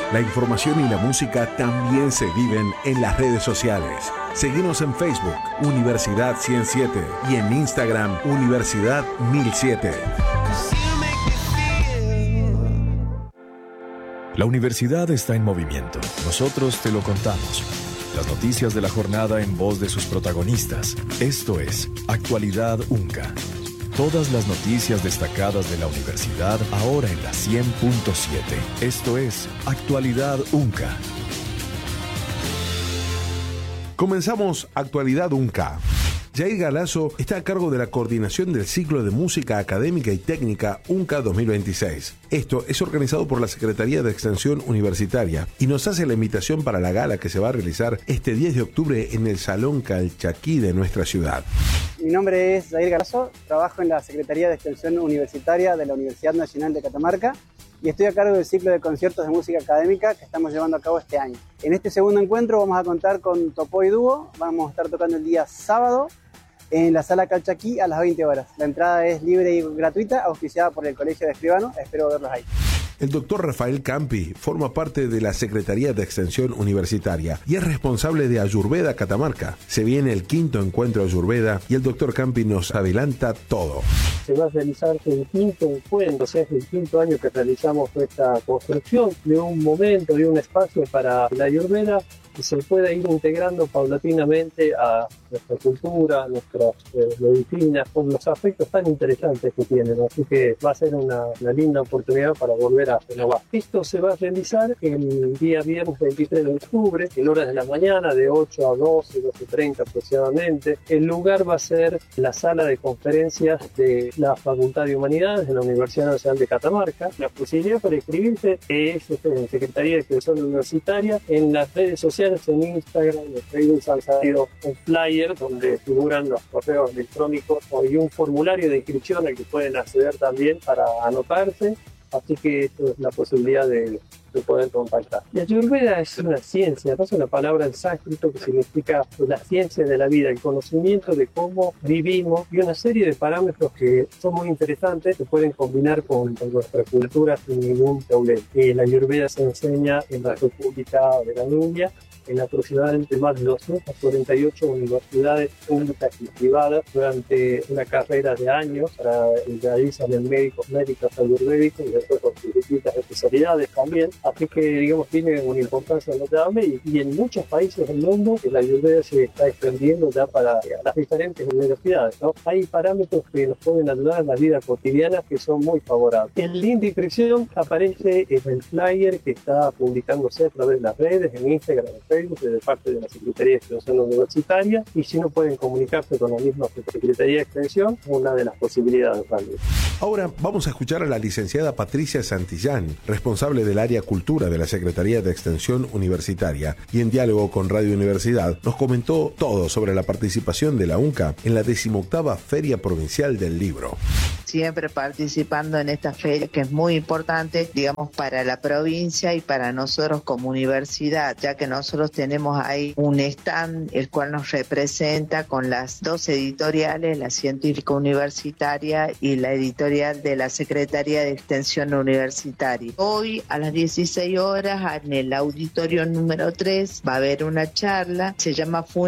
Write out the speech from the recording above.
La información y la música también se viven en las redes sociales. Seguinos en Facebook, Universidad 107, y en Instagram, Universidad 1007. La universidad está en movimiento. Nosotros te lo contamos. Las noticias de la jornada en voz de sus protagonistas. Esto es Actualidad UNCA. Todas las noticias destacadas de la universidad ahora en la 100.7. Esto es Actualidad UNCA. Comenzamos Actualidad UNCA. Jair Galazo está a cargo de la coordinación del ciclo de música académica y técnica UNCA 2026. Esto es organizado por la Secretaría de Extensión Universitaria y nos hace la invitación para la gala que se va a realizar este 10 de octubre en el Salón Calchaquí de nuestra ciudad. Mi nombre es Jair Galazo, trabajo en la Secretaría de Extensión Universitaria de la Universidad Nacional de Catamarca y estoy a cargo del ciclo de conciertos de música académica que estamos llevando a cabo este año. En este segundo encuentro vamos a contar con Topoy Dúo, vamos a estar tocando el día sábado en la Sala Calchaquí a las 20 horas. La entrada es libre y gratuita, auspiciada por el Colegio de Escribanos. Espero verlos ahí. El doctor Rafael Campi forma parte de la Secretaría de Extensión Universitaria y es responsable de Ayurveda Catamarca. Se viene el 5º encuentro Ayurveda y el doctor Campi nos adelanta todo. Se va a realizar el 5º encuentro, o sea, es el 5º año que realizamos esta construcción de un momento, de un espacio para la Ayurveda que se pueda ir integrando paulatinamente a nuestra cultura, a nuestras medicinas, con los aspectos tan interesantes que tienen. Así que va a ser una linda oportunidad para volver a renovar. Esto se va a realizar el día viernes 23 de octubre, en horas de la mañana, de 8 a 12, 12:30 aproximadamente. El lugar va a ser la sala de conferencias de la Facultad de Humanidades de la Universidad Nacional de Catamarca. La posibilidad para inscribirse es en Secretaría de Extensión Universitaria, en las redes sociales, en Instagram, en Facebook han salido un flyer donde figuran los correos electrónicos y un formulario de inscripción al que pueden acceder también para anotarse, así que esto es la posibilidad de poder contactar. La Ayurveda es una ciencia, no es una palabra en sánscrito que significa la ciencia de la vida, el conocimiento de cómo vivimos y una serie de parámetros que son muy interesantes, que pueden combinar con nuestra cultura sin ningún problema. La Ayurveda se enseña en la República de la India, en aproximadamente más de 248 universidades públicas y privadas durante una carrera de años. Realizan en médicos ayurvédicos y después con sus distintas especialidades también. Así que, digamos, tiene una importancia notable y en muchos países del mundo la ayurveda se está extendiendo ya para las diferentes universidades, ¿no? Hay parámetros que nos pueden ayudar en la vida cotidiana que son muy favorables. El link de inscripción aparece en el flyer que está publicándose a través de las redes, en Instagram, en Facebook, de parte de la Secretaría de Extensión Universitaria, y si no pueden comunicarse con la misma Secretaría de Extensión, una de las posibilidades también. Ahora vamos a escuchar a la licenciada Patricia Santillán, responsable del área Cultura de la Secretaría de Extensión Universitaria, y en diálogo con Radio Universidad nos comentó todo sobre la participación de la UNCA en la 18ª Feria Provincial del Libro. Siempre participando en esta feria que es muy importante, digamos, para la provincia y para nosotros como universidad, ya que nosotros tenemos ahí un stand el cual nos representa con las dos editoriales, la científica universitaria y la editorial de la Secretaría de Extensión Universitaria. Hoy a las 16 horas en el auditorio número 3 va a haber una charla, se llama